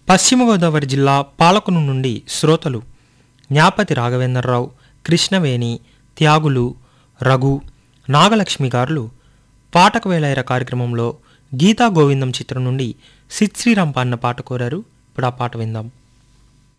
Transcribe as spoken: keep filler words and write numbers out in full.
పశ్చిమ గోదావరి జిల్లా పాలకును నుండి శ్రోతలు జ్ఞాపతి రాఘవేంద్రరావు, కృష్ణవేణి, త్యాగులు, రఘు, నాగలక్ష్మి గారులు పాటకు వేళైర కార్యక్రమంలో గీతా గోవిందం చిత్రం నుండి సిద్ శ్రీరామ్ పాడిన పాట కోరారు. ఇప్పుడు ఆ పాట విందాం.